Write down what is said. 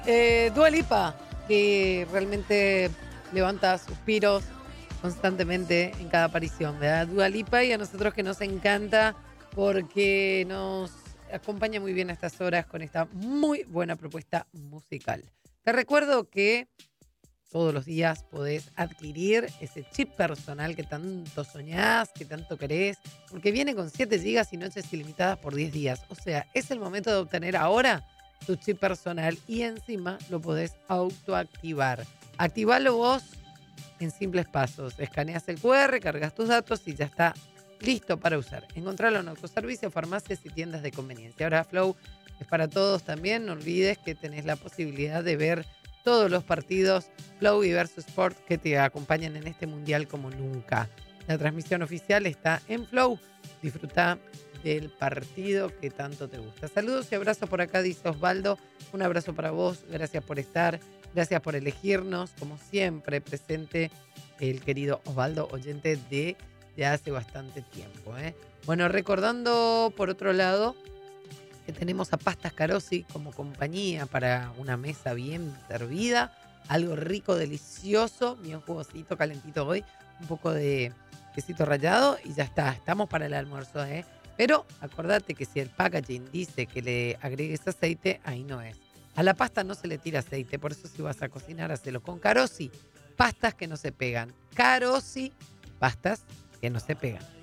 Dua Lipa, que realmente levanta suspiros constantemente en cada aparición, ¿verdad? Dua Lipa, y a nosotros que nos encanta porque nos acompaña muy bien a estas horas con esta muy buena propuesta musical. Te recuerdo que todos los días podés adquirir ese chip personal que tanto soñás, que tanto querés, porque viene con 7 gigas y noches ilimitadas por 10 días. O sea, es el momento de obtener ahora tu chip personal y encima lo podés autoactivar. Activalo vos en simples pasos. Escaneas el QR, cargas tus datos y ya está listo para usar. Encontralo en autoservicio, farmacias y tiendas de conveniencia. Ahora Flow es para todos también. No olvides que tenés la posibilidad de ver todos los partidos Flow y Versus Sport que te acompañan en este mundial como nunca. La transmisión oficial está en Flow. Disfruta del partido que tanto te gusta. Saludos y abrazos por acá, dice Osvaldo. Un abrazo para vos. Gracias por estar. Gracias por elegirnos. Como siempre, presente el querido Osvaldo, oyente de hace bastante tiempo. Bueno, recordando por otro lado que tenemos a Pastas Carosi como compañía para una mesa bien servida, algo rico, delicioso, bien jugosito, calentito hoy, un poco de quesito rallado y ya está, estamos para el almuerzo, ¿eh? Pero acordate que si el packaging dice que le agregues aceite, ahí no es. A la pasta no se le tira aceite, por eso si vas a cocinar, hacelo con Carosi, pastas que no se pegan. Carosi, pastas que no se pegan.